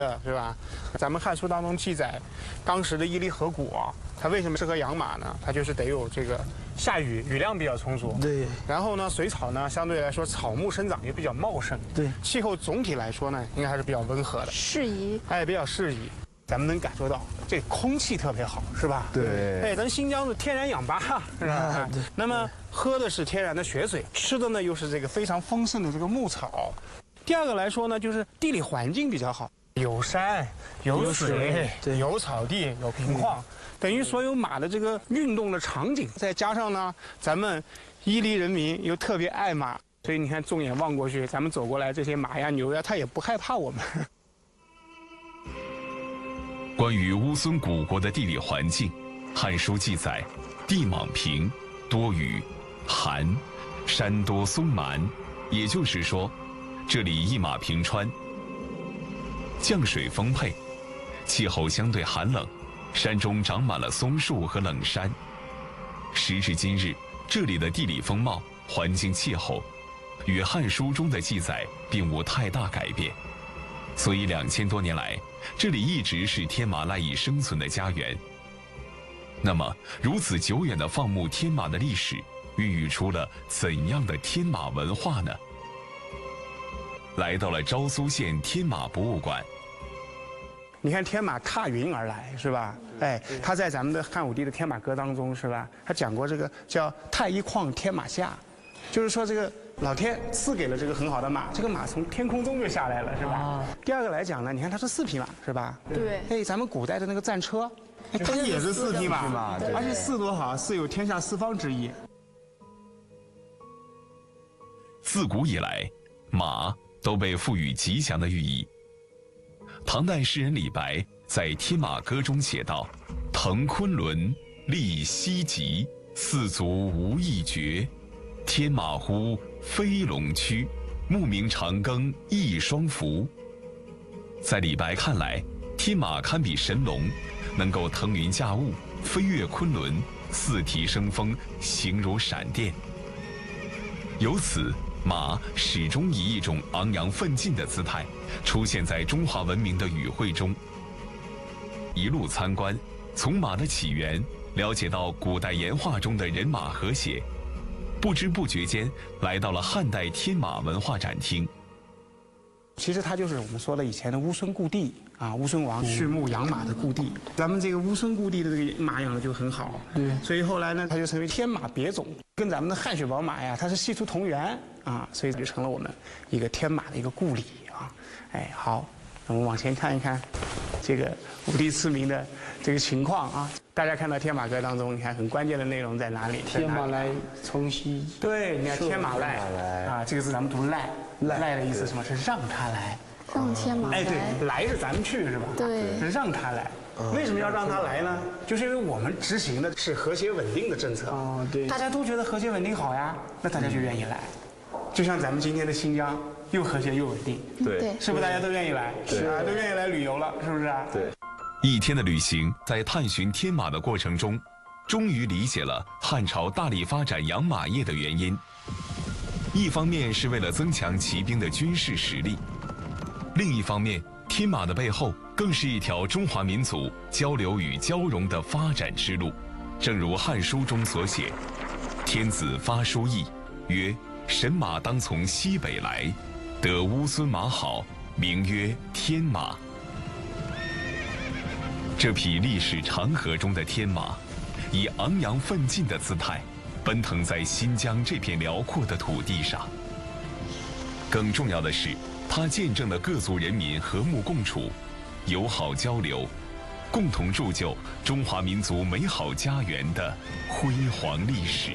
是吧？咱们《汉书》当中记载，当时的伊犁河谷啊，它为什么适合养马呢？它就是得有这个下雨，雨量比较充足。 对。 然后呢，水草呢相对来说草木生长也比较茂盛。 对。 气候总体来说呢，应该还是比较温和的， 适宜。 哎，比较适宜。咱们能感受到这空气特别好，是吧？ 对。 哎，咱新疆是天然氧吧，是吧？ 对。 那么喝的是天然的雪水，吃的呢又是这个非常丰盛的这个牧草。第二个来说呢，就是地理环境比较好。有山有水有草地有平旷，等于所有马的这个运动的场景，再加上呢，咱们伊犁人民又特别爱马，所以你看纵眼望过去，咱们走过来这些马呀牛呀，它也不害怕我们。 关于乌孙古国的地理环境，《汉书》记载，地莽平，多雨，寒，山多松蛮，也就是说，这里一马平川。降水丰沛，气候相对寒冷，山中长满了松树和冷杉。时至今日，这里的地理风貌、环境气候，与《汉书》中的记载并无太大改变，所以2000多年来，这里一直是天马赖以生存的家园。那么，如此久远的放牧天马的历史，孕育出了怎样的天马文化呢？来到了昭苏县天马博物馆。 你看天马踏云而来，是吧？哎，他在咱们的汉武帝的天马歌当中，是吧？他讲过这个叫太一旷天马下，就是说这个老天赐给了这个很好的马，这个马从天空中就下来了，是吧？第二个来讲呢，你看它是4匹马，是吧？ 对。 哎，咱们古代的那个战车，它也是4匹马，而且4多好，4有天下4方之意。 自古以来，马都被赋予吉祥的寓意。唐代诗人李白在《天马歌》中写道：“腾昆仑，立西极，四足无一绝。天马乎，飞龙躯，牧鸣长庚一双福。”在李白看来，天马堪比神龙，能够腾云驾雾，飞越昆仑，四蹄生风，形如闪电。由此，马始终以一种昂扬奋进的姿态出现在中华文明的语汇中。一路参观，从马的起源了解到古代岩画中的人马和谐，不知不觉间来到了汉代天马文化展厅。 其实它就是我们说的以前的乌孙故地啊，乌孙王畜牧养马的故地。咱们这个乌孙故地的这个马养的就很好，对，所以后来呢，它就成为天马别种，跟咱们的汗血宝马呀，它是系出同源啊，所以就成了我们一个天马的一个故里啊。哎，好，我们往前看一看这个武帝赐名的这个情况啊。大家看到《天马歌》当中，你看很关键的内容在哪里？ 天马来从西。 对，你看天马赖啊，这个字咱们读赖，赖的意思什么？是让他来。 让天马来。 哎，对，来是咱们去是吧？ 对。 让他来。为什么要让他来呢？就是因为我们执行的是和谐稳定的政策。 哦，对。 大家都觉得和谐稳定好呀，那大家就愿意来。就像咱们今天的新疆，又和谐又稳定。 对。 是不是大家都愿意来？是啊，都愿意来旅游了，是不是啊？ 对。 一天的旅行，在探寻天马的过程中，终于理解了汉朝大力发展养马业的原因。一方面是为了增强骑兵的军事实力，另一方面，天马的背后更是一条中华民族交流与交融的发展之路。正如《汉书》中所写：“天子发书议，曰：神马当从西北来，得乌孙马好，名曰天马。”这匹历史长河中的天马，以昂扬奋进的姿态，奔腾在新疆这片辽阔的土地上。更重要的是，它见证了各族人民和睦共处、友好交流，共同铸就中华民族美好家园的辉煌历史。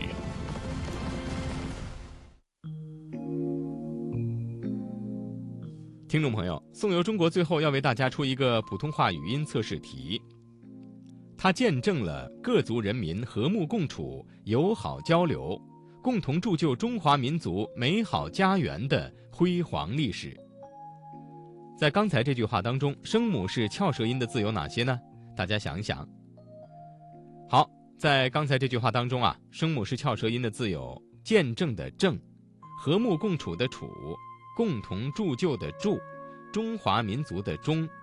听众朋友，宋游中国最后要为大家出一个普通话语音测试题。它见证了各族人民和睦共处、友好交流，共同铸就中华民族美好家园的辉煌历史。在刚才这句话当中，声母是翘舌音的字有哪些呢？大家想一想。好，在刚才这句话当中啊，声母是翘舌音的字有见证的证、和睦共处的处、共同铸就的铸、中华民族的中、